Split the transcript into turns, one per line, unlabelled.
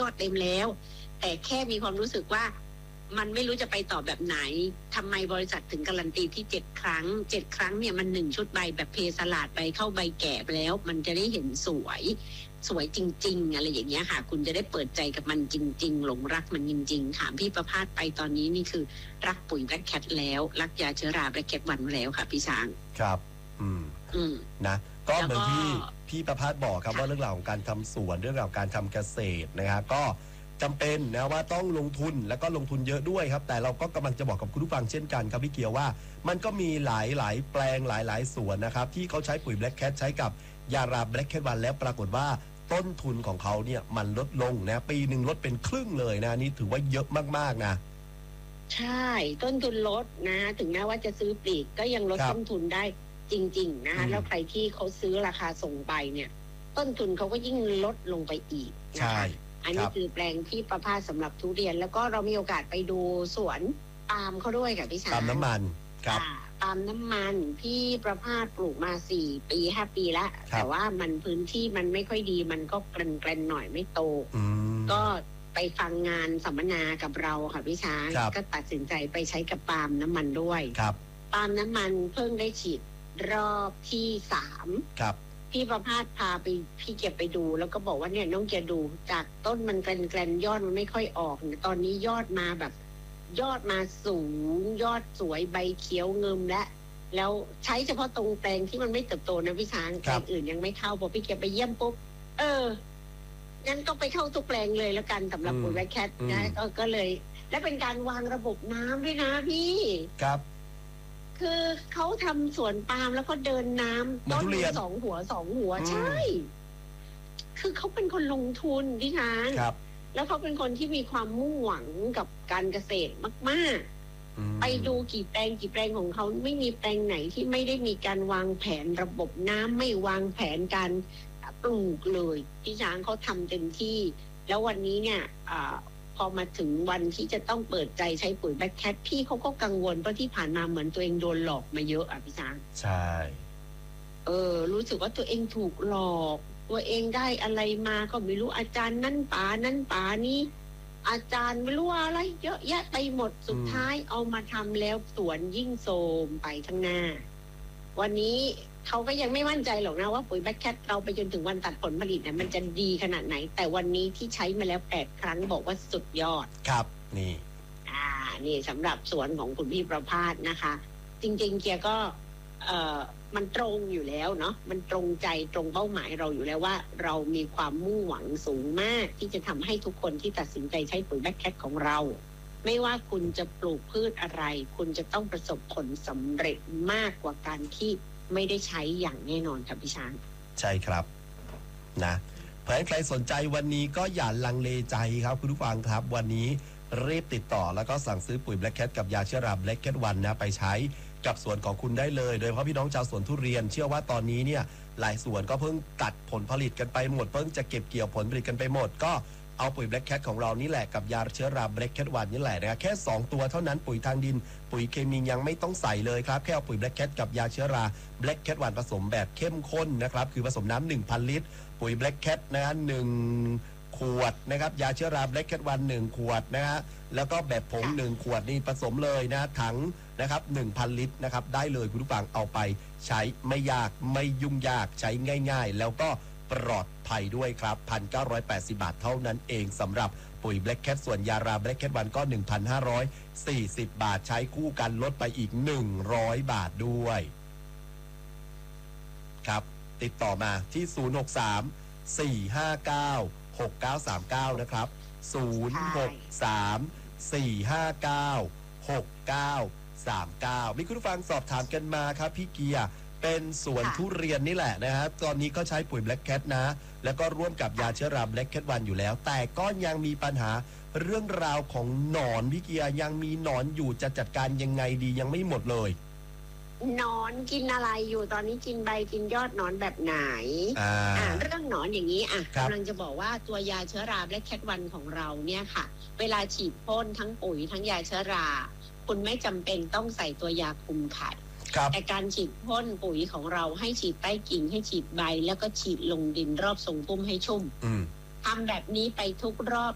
เต็มแล้วแต่แค่มีความรู้สึกว่ามันไม่รู้จะไปต่อแบบไหนทำไมบริษัทถึงการันตีที่7 ครั้งเนี่ยมัน1ชุดใบแบบเพสลาดใบเข้าใบแก่ไปแล้วมันจะได้เห็นสวยจริงๆอะไรอย่างเงี้ยค่ะคุณจะได้เปิดใจกับมันจริงๆหลงรักมันจริงๆถามพี่ประภาสไปตอนนี้นี่คือรักปุ๋ยแบล็คแคทแล้วรักยาเชื้อราแบล็คแคทวันแล้วค่ะพี่ช้าง
ครับนะก็เหมือนที่พี่ประภาสบอกครับว่าเรื่องราวของการทำสวนเรื่องราวของการทำเกษตรนะครับก็จำเป็นนะว่าต้องลงทุนแล้วก็ลงทุนเยอะด้วยครับแต่เราก็กำลังจะบอกกับคุณผู้ฟังเช่นกันครับพี่เกียวว่ามันก็มีหลายแปลงหลายสวนนะครับที่เขาใช้ปุ๋ยแบล็คแคทใช้กับยาราแบล็คแคทวันแล้วปรากฏว่าต้นทุนของเขาเนี่ยมันลดลงนะปีหนึ่งลดเป็นครึ่งเลยนะนี่ถือว่าเยอะมากๆนะ
ใช่ต้นทุนลดนะถึงแม้ว่าจะซื้อปลีกก็ยังลดต้นทุนได้จริงๆนะคะแล้วใครที่เขาซื้อราคาส่งไปเนี่ยต้นทุนเขาก็ยิ่งลดลงไปอีกนะคะอันนี้คือแปลงที่ประภาสสำหรับทุเรียนแล้วก็เรามีโอกาสไปดูสวนปาล์มเขาด้วยค่ะพี่ชาย
ปาล์มน้ำมันครับ
ปาล์มน้ำมันพี่ประภาสปลูกมา4 ปี5 ปีแล้วแต่ว่ามันพื้นที่มันไม่ค่อยดีมันก็แกรนหน่อยไม่โตก็ไปฟังงานสัมมนากับเราค่ะพี่ช้างก็ตัดสินใจไปใช้กับปาล์มน้ำมันด้วยปาล์มน้ำมันเพิ่งได้ฉีดรอบที่3
ครับ
พี่ประภาสพาไปพี่เก็บไปดูแล้วก็บอกว่าเนี่ยน้องเกียรดูจากต้นมันแกรนยอดมันไม่ค่อยออกตอนนี้ยอดมาแบบยอดมาสูงยอดสวยใบเขียวเงิมแล้วใช้เฉพาะตรงแปลงที่มันไม่เติบโตนะพี่ช้างแปลงอื่นยังไม่เข้าพอพี่เก็บไปเยี่ยมปุ๊บงั้นก็ไปเข้าทุกแปลงเลยแล้วกันสำหรับปุ๋ยแบล็คแคทนะก็เลยและเป็นการวางระบบน้ำด้วยนะพี่
ครับ
คือเขาทำสวนปาล์มแล้วก็เดินน้ำต้น2 หัวใช่คือเขาเป็นคนลงทุนพี่ช้างแล้วเขาเป็นคนที่มีความมุ่งหวังกับการเกษตรมากๆไปดูกี่แปลงของเขาไม่มีแปลงไหนที่ไม่ได้มีการวางแผนระบบน้ำไม่วางแผนการปลูกเลยพี่ช้างเขาทำเต็มที่แล้ววันนี้เนี่ยพอมาถึงวันที่จะต้องเปิดใจใช้ปุ๋ยแบล็คแคทพี่เขาก็กังวลเพราะที่ผ่านมาเหมือนตัวเองโดนหลอกมาเยอะอ่ะพี่ช้าง
ใช่
รู้สึกว่าตัวเองถูกหลอกตัวเองได้อะไรมาก็ไม่รู้อาจารย์นั่นป๋านี้อาจารย์ไม่รู้อะไรเยอะแยะไปหมดสุดท้ายเอามาทำแล้วสวนยิ่งโทรมไปข้างหน้าวันนี้เขาก็ยังไม่มั่นใจหรอกนะว่าปุ๋ยแบล็คแคทเราไปจนถึงวันตัดผลผลิตเนี่ยมันจะดีขนาดไหนแต่วันนี้ที่ใช้มาแล้ว8 ครั้งบอกว่าสุดยอด
ครับนี่
นี่สำหรับสวนของคุณพี่ประภาสนะคะจริงๆเกียร์ก็มันตรงอยู่แล้วเนาะมันตรงใจตรงเป้าหมายเราอยู่แล้วว่าเรามีความมุ่งหวังสูงมากที่จะทำให้ทุกคนที่ตัดสินใจใช้ปุ๋ยแบล็คแคทของเราไม่ว่าคุณจะปลูกพืชอะไรคุณจะต้องประสบผลสำเร็จมากกว่าการที่ไม่ได้ใช้อย่างแน่นอนครับพี่ช้าง
ใช่ครับนะเพื่อใครสนใจวันนี้ก็อย่าลังเลใจครับคุณผู้ฟังครับวันนี้รีบติดต่อแล้วก็สั่งซื้อปุ๋ยแบล็คแคทกับยาเชื้อราแบล็คแคทวันนะไปใช้กับสวนของคุณได้เลยโดยเฉพาะพี่น้องชาวสวนทุเรียนเชื่อว่าตอนนี้เนี่ยหลายสวนก็เพิ่งตัดผลผลิตกันไปหมดเพิ่งจะเก็บเกี่ยวผลผลิตกันไปหมดก็เอาปุ๋ยแบล็คแคทของเรานี่แหละกับยาเชื้อราแบล็คแคทวันนี่แหละนะแค่2 ตัวเท่านั้นปุ๋ยทางดินปุ๋ยเคมียังไม่ต้องใส่เลยครับแค่เอาปุ๋ยแบล็คแคทกับยาเชื้อราแบล็คแคทวันผสมแบบเข้มข้นนะครับคือผสมน้ำ 1,000 ลิตรปุ๋ยแบล็คแคทนะฮะ1 ขวดนะครับยาเชื้อราแบล็คแคทวัน1 ขวดนะฮะแล้วก็แบบผง1 ขวดนี่ผสมเลยนะถังนะครับ 1,000 ลิตรนะครับได้เลยคุณผู้ฟังเอาไปใช้ไม่ยากไม่ยุ่งยากใช้ง่ายๆแล้วก็ปลอดภัยด้วยครับ 1,980 บาทเท่านั้นเองสำหรับปุ๋ยแบล็คแคทส่วนยาราแบล็คแคทวันก็ 1,540 บาทใช้คู่กันลดไปอีก100 บาทด้วยครับติดต่อมาที่063 459 6939นะครับ063 459 6939มีคุณผู้ฟังสอบถามกันมาครับพี่เกียร์เป็นสวนทุเรียนนี่แหละนะฮะตอนนี้ก็ใช้ปุ๋ยแบล็คแคทนะแล้วก็ร่วมกับยาเชื้อราแบล็คแคทวันอยู่แล้วแต่ก็ยังมีปัญหาเรื่องราวของหนอนพี่เกียร์ยังมีหนอนอยู่จะจัดการยังไงดียังไม่หมดเลย
หนอนกินอะไรอยู่ตอนนี้กินใบกินยอดหนอนแบบไหนเรื่องหนอนอย่างนี้กำลังจะบอกว่าตัวยาเชื้อราแบล็คแคทวันของเราเนี่ยค่ะเวลาฉีดพ่นทั้งปุ๋ยทั้งยาเชื้อราคุณไม่จำเป็นต้องใส่ตัวยาคุมไข่แต่การฉีดพ่นปุ๋ยของเราให้ฉีดใต้กิ่งให้ฉีดใบแล้วก็ฉีดลงดินรอบทรงพุ่มให้ชุ่มทำแบบนี้ไปทุกรอบ